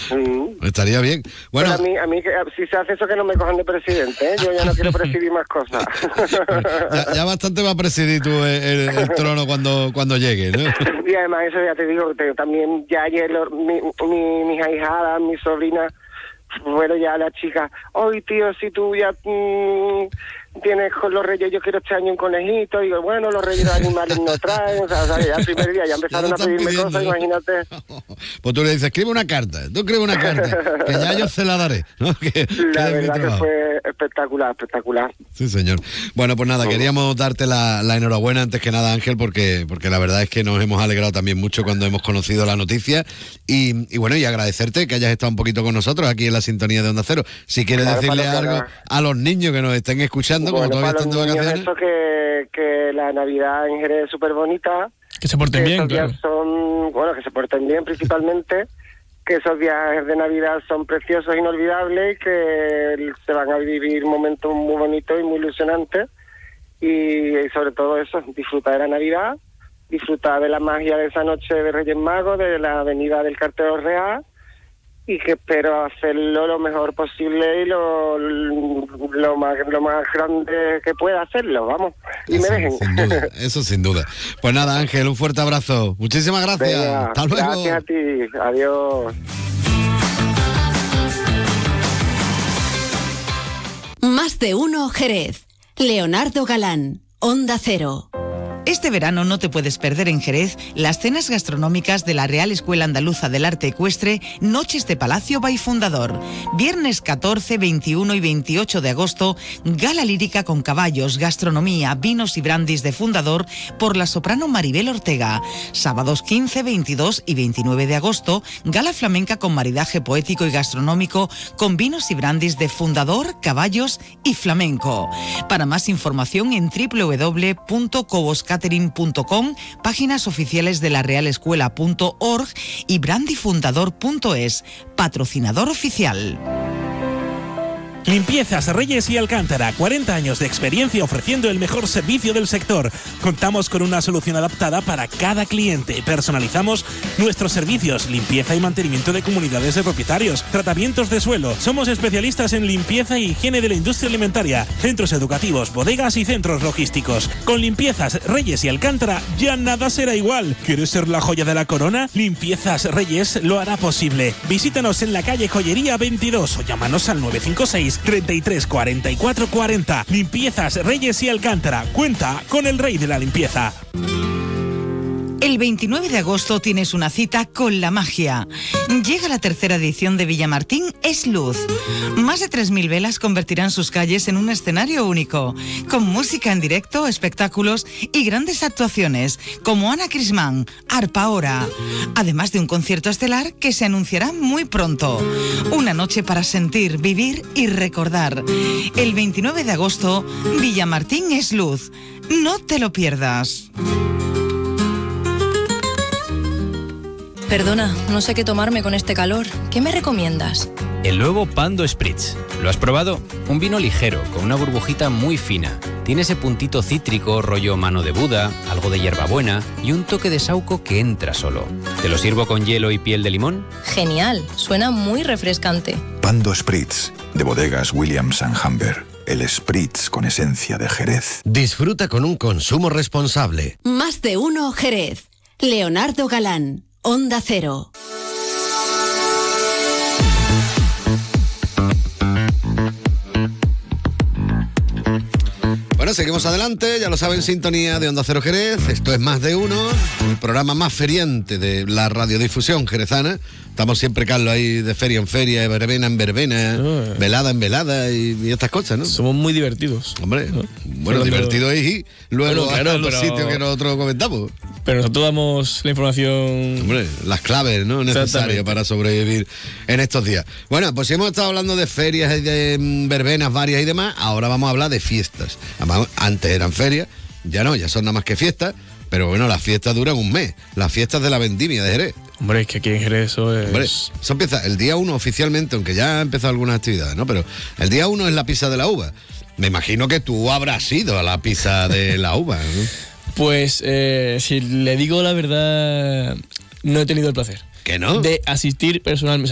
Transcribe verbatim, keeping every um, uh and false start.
Mm. Estaría bien. Bueno, pero a mí, a mí que, si se hace eso, que no me cojan de presidente, ¿eh? Yo ya no quiero presidir más cosas. ya, ya bastante va a presidir tú el, el, el trono cuando, cuando llegue, ¿no? Y además eso ya te digo, te, también ya ayer lo, mi, mi, mis ahijadas, mis sobrinas, bueno, ya la chica, hoy tío, si tú ya mmm, tienes con los reyes, yo quiero este año un conejito, y digo, bueno, los reyes de animales no traen, o sea, o sea, ya el primer día ya empezaron ya a pedirme pidiendo, cosas, ¿eh? Imagínate. Pues tú le dices, escribe una carta, tú escribe una carta, que ya yo se la daré, ¿no? Que, la que verdad que fue espectacular, espectacular. Sí, señor. Bueno, pues nada, sí. queríamos darte la, la enhorabuena antes que nada, Ángel, porque, porque la verdad es que nos hemos alegrado también mucho cuando hemos conocido la noticia, y, y bueno, y agradecerte que hayas estado un poquito con nosotros aquí en la sintonía de Onda Cero. Si quieres claro, decirle algo cara. a los niños que nos estén escuchando, bueno, como todavía están de vacaciones. Eso que, que la Navidad en Jerez es súper bonita. Que se porten que bien, esos claro. días son, bueno, que se porten bien principalmente, que esos días de Navidad son preciosos, inolvidables, y que se van a vivir momentos muy bonitos y muy ilusionantes. Y, y sobre todo eso, disfrutar de la Navidad, disfrutar de la magia de esa noche de Reyes Magos, de la venida del Cartero Real, y que espero hacerlo lo mejor posible y lo, lo más lo más grande que pueda hacerlo, vamos, y eso, me dejen. Sin duda, eso sin duda. Pues nada, Ángel, un fuerte abrazo. Muchísimas gracias. Venga, hasta luego. Gracias a ti. Adiós. Más de uno Jerez. Leonardo Galán, Onda Cero. Este verano no te puedes perder en Jerez las cenas gastronómicas de la Real Escuela Andaluza del Arte Ecuestre, Noches de Palacio by Fundador. Viernes catorce, veintiuno y veintiocho de agosto, gala lírica con caballos, gastronomía, vinos y brandis de Fundador por la soprano Maribel Ortega. Sábados quince, veintidós y veintinueve de agosto, gala flamenca con maridaje poético y gastronómico con vinos y brandis de Fundador, caballos y flamenco. Para más información en doble u doble u doble u punto cobos catering punto com, páginas oficiales de la real escuela punto org y brandifundador punto es, patrocinador oficial. Limpiezas Reyes y Alcántara, cuarenta años de experiencia ofreciendo el mejor servicio del sector. Contamos con una solución adaptada para cada cliente. Personalizamos nuestros servicios, limpieza y mantenimiento de comunidades de propietarios, tratamientos de suelo. Somos especialistas en limpieza y higiene de la industria alimentaria, centros educativos, bodegas y centros logísticos. Con Limpiezas Reyes y Alcántara ya nada será igual. ¿Quieres ser la joya de la corona? Limpiezas Reyes lo hará posible. Visítanos en la calle Joyería veintidós o llámanos al nueve cinco seis, treinta y tres, cuarenta y cuatro cuarenta. Limpiezas Reyes y Alcántara. Cuenta con el rey de la limpieza. El veintinueve de agosto tienes una cita con la magia. Llega la tercera edición de Villamartín es Luz. Más de tres mil velas convertirán sus calles en un escenario único, con música en directo, espectáculos y grandes actuaciones, como Ana Crismán, Arpa Hora, además de un concierto estelar que se anunciará muy pronto. Una noche para sentir, vivir y recordar. El veintinueve de agosto, Villamartín es Luz. No te lo pierdas. Perdona, no sé qué tomarme con este calor. ¿Qué me recomiendas? El nuevo Pando Spritz. ¿Lo has probado? Un vino ligero, con una burbujita muy fina. Tiene ese puntito cítrico, rollo mano de Buda, algo de hierbabuena y un toque de saúco que entra solo. ¿Te lo sirvo con hielo y piel de limón? Genial, suena muy refrescante. Pando Spritz, de bodegas Williams and Humber. El Spritz con esencia de Jerez. Disfruta con un consumo responsable. Más de uno Jerez. Leonardo Galán, Onda Cero. Bueno, seguimos adelante, ya lo saben, sintonía de Onda Cero Jerez. Esto es Más de Uno, el programa más feriante de la radiodifusión jerezana. Estamos siempre, Carlos, ahí de feria en feria, verbena en verbena, no, velada en velada y, y estas cosas, ¿no? Somos muy divertidos. Hombre, ¿no? bueno, pero divertido es ir luego bueno, claro, a los pero... sitios que nosotros comentamos. Pero nosotros damos la información... Hombre, las claves, ¿no?, necesarias para sobrevivir en estos días. Bueno, pues si hemos estado hablando de ferias y de mm, verbenas varias y demás, ahora vamos a hablar de fiestas. Además, antes eran ferias, ya no, ya son nada más que fiestas, pero bueno, las fiestas duran un mes. Las fiestas de la vendimia de Jerez. Hombre, es que aquí en Jerez eso es... Hombre, eso empieza el día uno oficialmente, aunque ya ha empezado algunas actividades, ¿no? Pero el día uno es la pizza de la uva. Me imagino que tú habrás ido a la pizza de la uva, ¿no? Pues, eh, si le digo la verdad, no he tenido el placer. ¿Que no? De asistir personalmente.